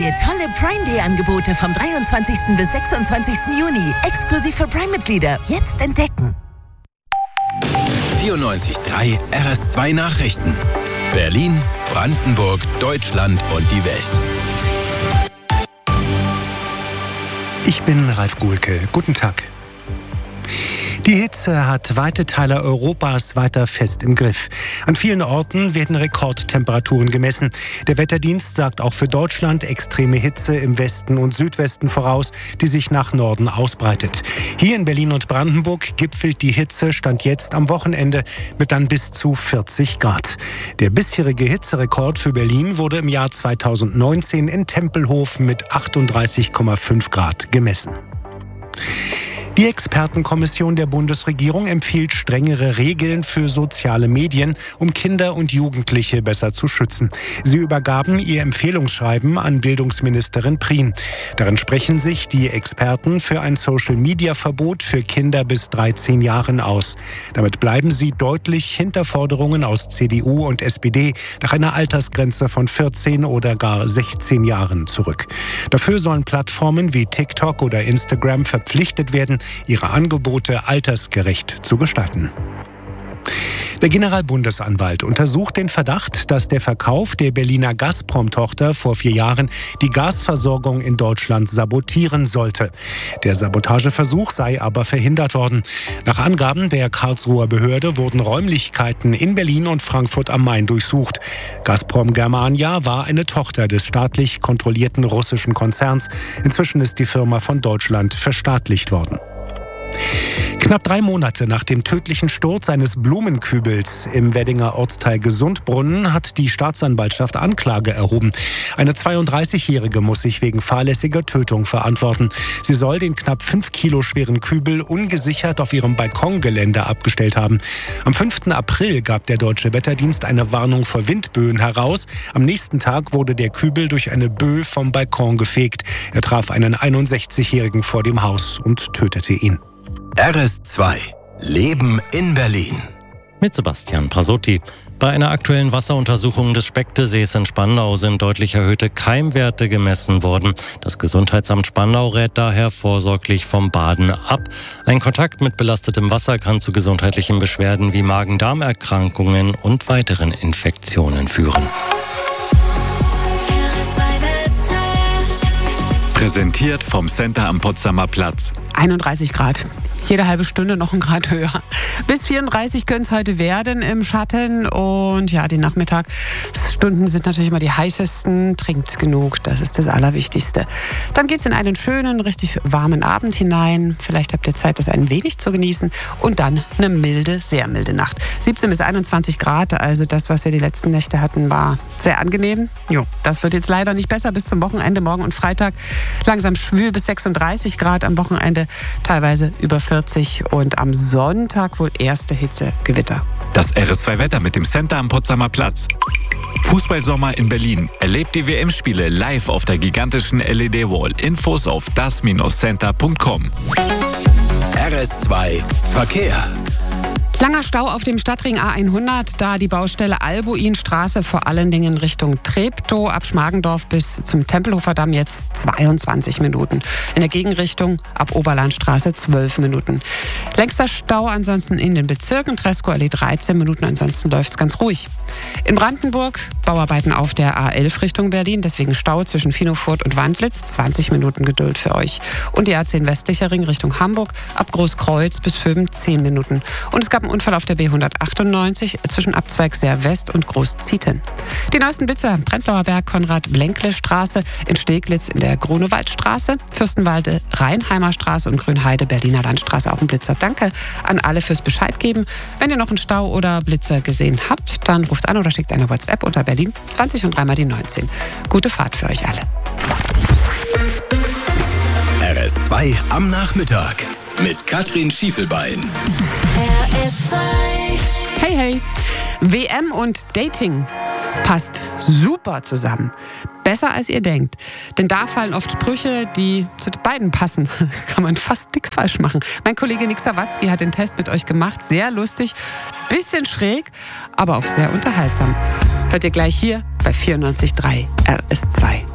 dir tolle Prime Day Angebote vom 23. bis 26. Juni. Exklusiv für Prime-Mitglieder. Jetzt entdecken. 94.3 RS2 Nachrichten. Berlin, Brandenburg, Deutschland und die Welt. Ich bin Ralf Guhlke. Guten Tag. Die Hitze hat weite Teile Europas weiter fest im Griff. An vielen Orten werden Rekordtemperaturen gemessen. Der Wetterdienst sagt auch für Deutschland extreme Hitze im Westen und Südwesten voraus, die sich nach Norden ausbreitet. Hier in Berlin und Brandenburg gipfelt die Hitze Stand jetzt am Wochenende mit dann bis zu 40 Grad. Der bisherige Hitzerekord für Berlin wurde im Jahr 2019 in Tempelhof mit 38,5 Grad gemessen. Die Expertenkommission der Bundesregierung empfiehlt strengere Regeln für soziale Medien, um Kinder und Jugendliche besser zu schützen. Sie übergaben ihr Empfehlungsschreiben an Bildungsministerin Prien. Darin sprechen sich die Experten für ein Social-Media-Verbot für Kinder bis 13 Jahren aus. Damit bleiben sie deutlich hinter Forderungen aus CDU und SPD nach einer Altersgrenze von 14 oder gar 16 Jahren zurück. Dafür sollen Plattformen wie TikTok oder Instagram verpflichtet werden, ihre Angebote altersgerecht zu gestalten. Der Generalbundesanwalt untersucht den Verdacht, dass der Verkauf der Berliner Gazprom-Tochter vor 4 Jahren die Gasversorgung in Deutschland sabotieren sollte. Der Sabotageversuch sei aber verhindert worden. Nach Angaben der Karlsruher Behörde wurden Räumlichkeiten in Berlin und Frankfurt am Main durchsucht. Gazprom Germania war eine Tochter des staatlich kontrollierten russischen Konzerns. Inzwischen ist die Firma von Deutschland verstaatlicht worden. Knapp 3 Monate nach dem tödlichen Sturz eines Blumenkübels im Weddinger Ortsteil Gesundbrunnen hat die Staatsanwaltschaft Anklage erhoben. Eine 32-Jährige muss sich wegen fahrlässiger Tötung verantworten. Sie soll den knapp 5 Kilo schweren Kübel ungesichert auf ihrem Balkongeländer abgestellt haben. Am 5. April gab der Deutsche Wetterdienst eine Warnung vor Windböen heraus. Am nächsten Tag wurde der Kübel durch eine Böe vom Balkon gefegt. Er traf einen 61-Jährigen vor dem Haus und tötete ihn. RS2 Leben in Berlin. Mit Sebastian Prasotti. Bei einer aktuellen Wasseruntersuchung des Specktesees in Spandau sind deutlich erhöhte Keimwerte gemessen worden. Das Gesundheitsamt Spandau rät daher vorsorglich vom Baden ab. Ein Kontakt mit belastetem Wasser kann zu gesundheitlichen Beschwerden wie Magen-Darm-Erkrankungen und weiteren Infektionen führen. Präsentiert vom Center am Potsdamer Platz. 31 Grad. Jede halbe Stunde noch 1 Grad höher. Bis 34 können es heute werden im Schatten. Und ja, die Nachmittagsstunden sind natürlich immer die heißesten. Trinkt genug, das ist das Allerwichtigste. Dann geht es in einen schönen, richtig warmen Abend hinein. Vielleicht habt ihr Zeit, das ein wenig zu genießen. Und dann eine milde, sehr milde Nacht. 17 bis 21 Grad, also das, was wir die letzten Nächte hatten, war sehr angenehm. Jo, das wird jetzt leider nicht besser bis zum Wochenende, morgen und Freitag. Langsam schwül bis 36 Grad, am Wochenende teilweise über 40 und am Sonntag wohl erste Hitzegewitter. Das RS2-Wetter mit dem Center am Potsdamer Platz. Fußballsommer in Berlin. Erlebt die WM-Spiele live auf der gigantischen LED-Wall. Infos auf das-center.com. RS2 Verkehr. Langer Stau auf dem Stadtring A100, da die Baustelle Albuinstraße vor allen Dingen Richtung Treptow, ab Schmargendorf bis zum Tempelhofer Damm jetzt 22 Minuten. In der Gegenrichtung ab Oberlandstraße 12 Minuten. Längster Stau ansonsten in den Bezirken, Treskow Allee 13 Minuten, ansonsten läuft es ganz ruhig. In Brandenburg Bauarbeiten auf der A11 Richtung Berlin, deswegen Stau zwischen Finofurt und Wandlitz, 20 Minuten Geduld für euch. Und die A10 westlicher Ring Richtung Hamburg, ab Großkreuz bis Vöben 10 Minuten. Und es gab einen Unfall auf der B198 zwischen Abzweigseer West und Großzieten. Die neuesten Blitzer: Prenzlauer Berg, Konrad-Blenkle-Straße, in Steglitz in der Grunewaldstraße, Fürstenwalde, Rheinheimer Straße und Grünheide, Berliner Landstraße auch ein Blitzer. Danke an alle fürs Bescheid geben. Wenn ihr noch einen Stau oder Blitzer gesehen habt, dann ruft an oder schickt eine WhatsApp unter Berlin 20 und 3 mal die 19. Gute Fahrt für euch alle. RS2 am Nachmittag mit Katrin Schiefelbein. Hey, hey. WM und Dating passt super zusammen. Besser als ihr denkt. Denn da fallen oft Sprüche, die zu beiden passen. Kann man fast nichts falsch machen. Mein Kollege Nick Sawatzki hat den Test mit euch gemacht. Sehr lustig, bisschen schräg, aber auch sehr unterhaltsam. Hört ihr gleich hier bei 94.3 RS2.